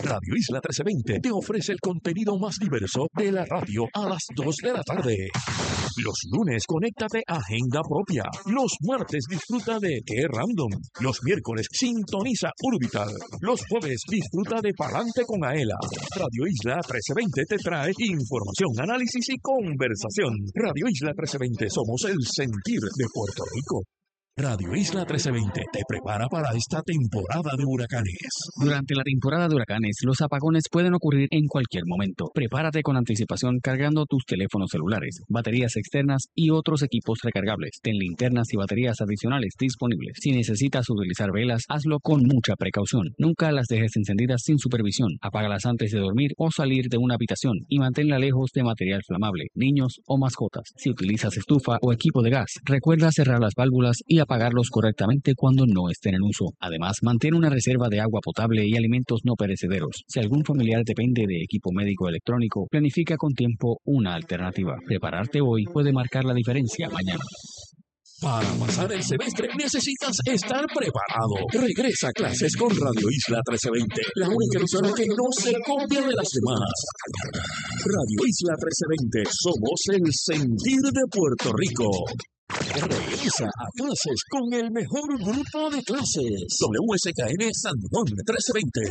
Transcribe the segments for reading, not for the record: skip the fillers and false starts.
Radio Isla 1320 te ofrece el contenido más diverso de la radio a las 2 de la tarde. Los lunes, conéctate a Agenda Propia. Los martes, disfruta de Qué Random. Los miércoles, sintoniza Urbital. Los jueves, disfruta de Palante con Aela. Radio Isla 1320 te trae información, análisis y conversación. Radio Isla 1320, somos el sentir de Puerto Rico. Radio Isla 1320 te prepara para esta temporada de huracanes. Durante la temporada de huracanes, los apagones pueden ocurrir en cualquier momento. Prepárate con anticipación cargando tus teléfonos celulares, baterías externas y otros equipos recargables. Ten linternas y baterías adicionales disponibles. Si necesitas utilizar velas, hazlo con mucha precaución. Nunca las dejes encendidas sin supervisión. Apágalas antes de dormir o salir de una habitación y manténla lejos de material flamable, niños o mascotas. Si utilizas estufa o equipo de gas, recuerda cerrar las válvulas y apagarlos correctamente cuando no estén en uso. Además, mantén una reserva de agua potable y alimentos no perecederos. Si algún familiar depende de equipo médico electrónico, planifica con tiempo una alternativa. Prepararte hoy puede marcar la diferencia mañana. Para pasar el semestre necesitas estar preparado. Regresa a clases con Radio Isla 1320, la única emisora que no se copia de las demás. Radio Isla 1320, somos el sentir de Puerto Rico. Regresa a clases con el mejor grupo de clases. WSKN San Juan 1320,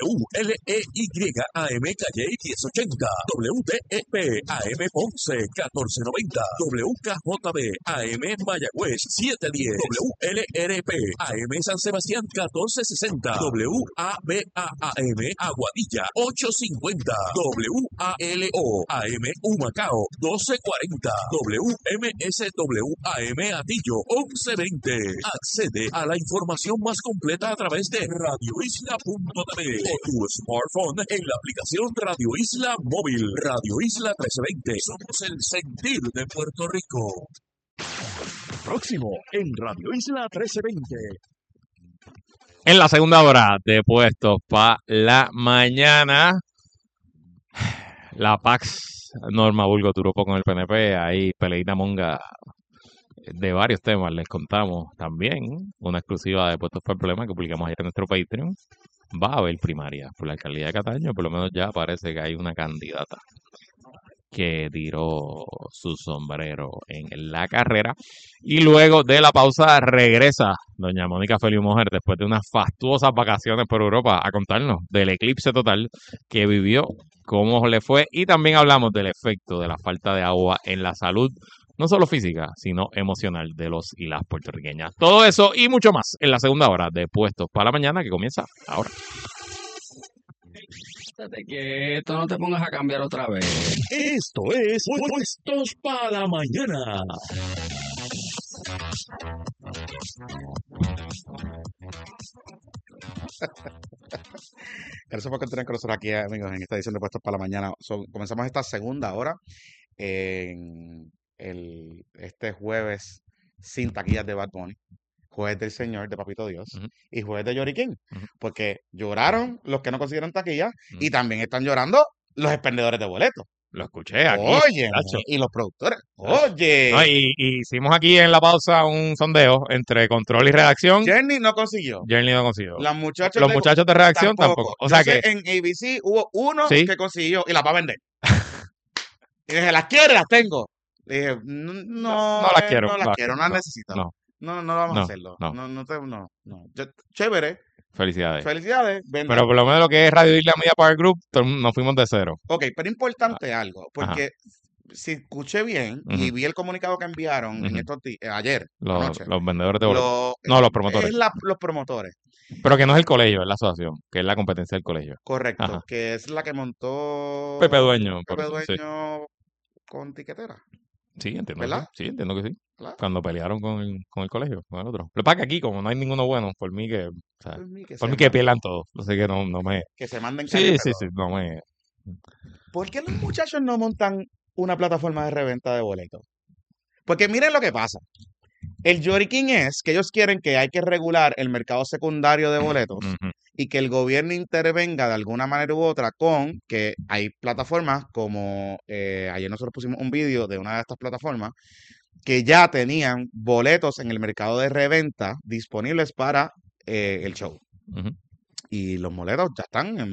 WLEYAM Calle 1080, WTEP AM Ponce 1490, WKJB AM Mayagüez 710, WLRP AM San Sebastián 1460, WABAM Aguadilla 850, WALO AM Humacao 1240, WMSW AM Atillo 1120. Accede a la información más completa a través de radioisla.tv o tu smartphone en la aplicación Radio Isla Móvil. Radio Isla 1320. Somos el sentir de Puerto Rico. Próximo en Radio Isla 1320. En la segunda hora de Puestos para la Mañana, la Pax Norma Burgo Turopo con el PNP, ahí peleita monga de varios temas. Les contamos también una exclusiva de Puestos para el Problema que publicamos ayer en nuestro Patreon. Va a haber primaria por la alcaldía de Cataño, por lo menos ya parece que hay una candidata que tiró su sombrero en la carrera. Y luego de la pausa regresa doña Mónica Feliu Mujer después de unas fastuosas vacaciones por Europa a contarnos del eclipse total que vivió, cómo le fue, y también hablamos del efecto de la falta de agua en la salud, no solo física, sino emocional de los y las puertorriqueñas. Todo eso y mucho más en la segunda hora de Puestos para la Mañana, que comienza ahora. Estate quieto, no te pongas a cambiar otra vez. Esto es Puestos para la Mañana. Gracias por continuar con nosotros aquí, amigos, en esta edición de Puestos para la Mañana. Comenzamos esta segunda hora en este jueves sin taquillas de Bad Bunny, jueves del Señor de Papito Dios y jueves de Yori King, porque lloraron los que no consiguieron taquillas y también están llorando los expendedores de boletos. Lo escuché aquí. Oye, y los productores. Oye. No, y hicimos aquí en la pausa un sondeo entre control y redacción. Jenny no consiguió. Los muchachos muchachos de redacción tampoco. O sea que en ABC hubo uno que consiguió y las va a vender. Y dije, ¿las quiero? Las tengo. Le dije, no las quiero. No las quiero, no las necesito. No vamos a hacerlo. No. Chévere. Felicidades. Vende. Pero por lo menos lo que es Radio Isla Media Power Group, nos fuimos de cero. Ok, pero importante algo, porque si escuché bien y vi el comunicado que enviaron en estos ayer, los vendedores de boletos. Los promotores. Los promotores. Pero que no es el colegio, es la asociación, que es la competencia del colegio. Correcto, que es la que montó Pepe Dueño. Con tiquetera. Sí, entiendo. ¿Verdad? Sí, entiendo que sí. Claro. Cuando pelearon con el colegio, con el otro. Lo que pasa es que aquí, como no hay ninguno bueno, por mí que pierdan todos. Así que no me... Que se manden Sí, no me... ¿Por qué los muchachos no montan una plataforma de reventa de boletos? Porque miren lo que pasa. El Yoriquín es que ellos quieren que hay que regular el mercado secundario de boletos y que el gobierno intervenga de alguna manera u otra con que hay plataformas como, ayer nosotros pusimos un vídeo de una de estas plataformas que ya tenían boletos en el mercado de reventa disponibles para el show. Y los boletos ya están en